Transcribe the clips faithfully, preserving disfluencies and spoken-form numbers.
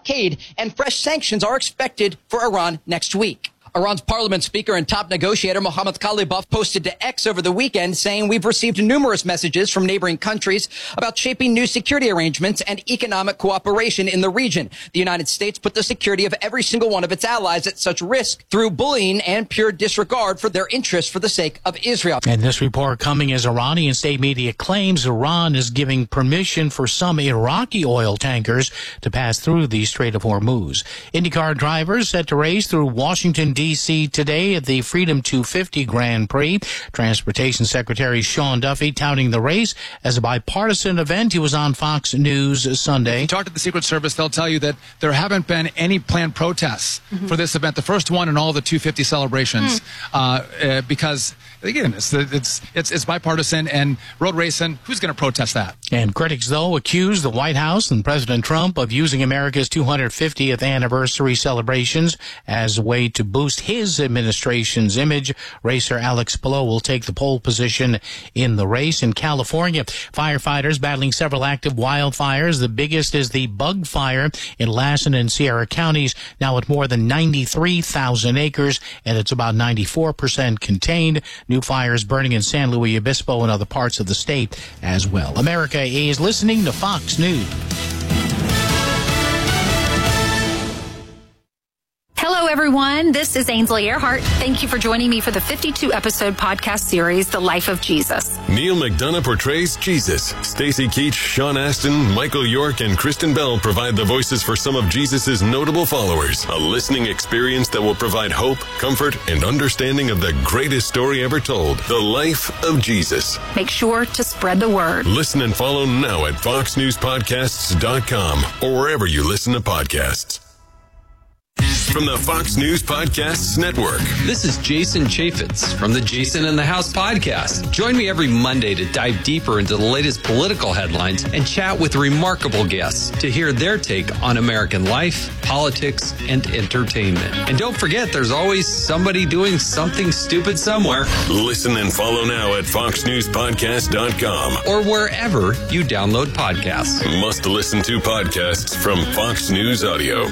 blockade, and fresh sanctions are expected for Iran next week. Iran's parliament speaker and top negotiator Mohammad Khalibaf posted to X over the weekend saying, "We've received numerous messages from neighboring countries about shaping new security arrangements and economic cooperation in the region. The United States put the security of every single one of its allies at such risk through bullying and pure disregard for their interests for the sake of Israel." And this report coming as Iranian state media claims Iran is giving permission for some Iraqi oil tankers to pass through the Strait of Hormuz. IndyCar drivers set to race through Washington, D C today at the Freedom two fifty Grand Prix. Transportation Secretary Sean Duffy touting the race as a bipartisan event. He was on Fox News Sunday. If you talk to the Secret Service, they'll tell you that there haven't been any planned protests mm-hmm. for this event, the first one in all the two fifty celebrations, mm. uh, uh, because again, it's, it's it's it's bipartisan and road racing. Who's going to protest that? And critics, though, accuse the White House and President Trump of using America's two hundred fiftieth anniversary celebrations as a way to boost his administration's image. Racer Alex Palou will take the pole position in the race. In California, firefighters battling several active wildfires. The biggest is the bug fire in Lassen and Sierra counties, now at more than ninety-three thousand acres, and it's about ninety-four percent contained. New fires burning in San Luis Obispo and other parts of the state as well. America is listening to Fox News. Hello, everyone. This is Ainsley Earhart. Thank you for joining me for the fifty-two episode podcast series, The Life of Jesus. Neil McDonough portrays Jesus. Stacey Keach, Sean Astin, Michael York, and Kristen Bell provide the voices for some of Jesus' notable followers. A listening experience that will provide hope, comfort, and understanding of the greatest story ever told, The Life of Jesus. Make sure to spread the word. Listen and follow now at fox news podcasts dot com or wherever you listen to podcasts. From the Fox News Podcasts Network. This is Jason Chaffetz from the Jason in the House podcast. Join me every Monday to dive deeper into the latest political headlines and chat with remarkable guests to hear their take on American life, politics, and entertainment. And don't forget, there's always somebody doing something stupid somewhere. Listen and follow now at fox news podcast dot com or wherever you download podcasts. Must listen to podcasts from Fox News Audio.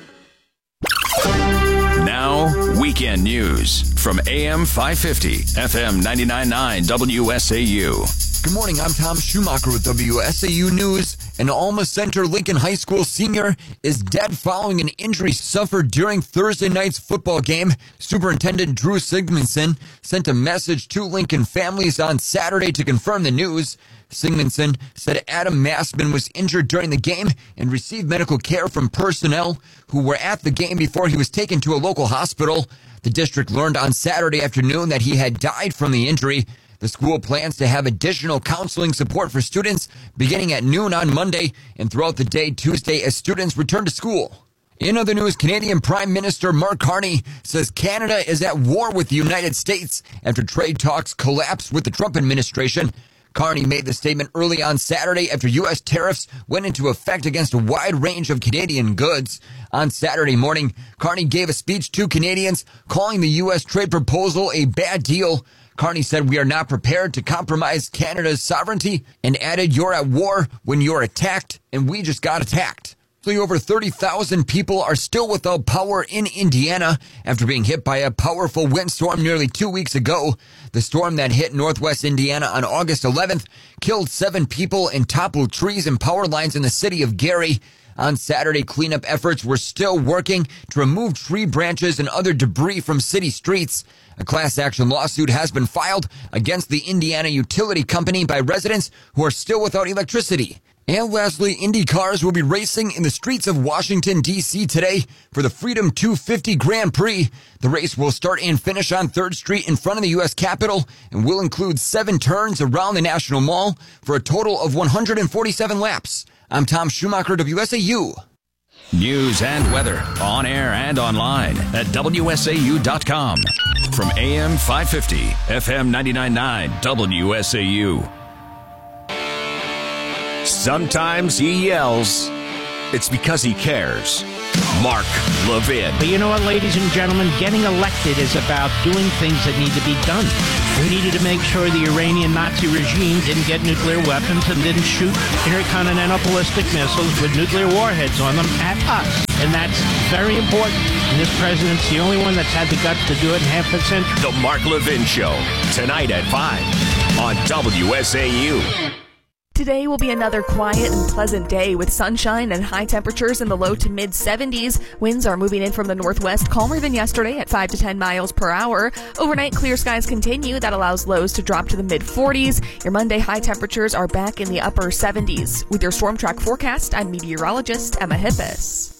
Now, weekend news from A M five fifty, F M ninety-nine point nine W S A U. Good morning, I'm Tom Schumacher with W S A U News. An Alma Center Lincoln High School senior is dead following an injury suffered during Thursday night's football game. Superintendent Drew Sigmundson sent a message to Lincoln families on Saturday to confirm the news. Sigmundson said Adam Massman was injured during the game and received medical care from personnel who were at the game before he was taken to a local hospital. The district learned on Saturday afternoon that he had died from the injury. The school plans to have additional counseling support for students beginning at noon on Monday and throughout the day Tuesday as students return to school. In other news, Canadian Prime Minister Mark Carney says Canada is at war with the United States after trade talks collapsed with the Trump administration. Carney made the statement early on Saturday after U S tariffs went into effect against a wide range of Canadian goods. On Saturday morning, Carney gave a speech to Canadians calling the U S trade proposal a bad deal. Carney said, "We are not prepared to compromise Canada's sovereignty," and added, "You're at war when you're attacked, and we just got attacked." Over thirty thousand people are still without power in Indiana after being hit by a powerful windstorm nearly two weeks ago. The storm that hit northwest Indiana on August eleventh killed seven people and toppled trees and power lines in the city of Gary. On Saturday, cleanup efforts were still working to remove tree branches and other debris from city streets. A class action lawsuit has been filed against the Indiana Utility Company by residents who are still without electricity. And lastly, Indy cars will be racing in the streets of Washington, D C today for the Freedom two fifty Grand Prix. The race will start and finish on third Street in front of the U S Capitol and will include seven turns around the National Mall for a total of one hundred forty-seven laps. I'm Tom Schumacher, W S A U. News and weather on air and online at W S A U dot com. From A M five fifty, F M ninety-nine point nine W S A U. Sometimes he yells. It's because he cares. Mark Levin. But you know what, ladies and gentlemen? Getting elected is about doing things that need to be done. We needed to make sure the Iranian Nazi regime didn't get nuclear weapons and didn't shoot intercontinental ballistic missiles with nuclear warheads on them at us. And that's very important. And this president's the only one that's had the guts to do it in half a century. The Mark Levin Show, tonight at five on W S A U. Today will be another quiet and pleasant day with sunshine and high temperatures in the low to mid seventies. Winds are moving in from the northwest, calmer than yesterday at five to ten miles per hour. Overnight clear skies continue. That allows lows to drop to the mid forties. Your Monday high temperatures are back in the upper seventies. With your Storm Track forecast, I'm meteorologist Emma Hippis.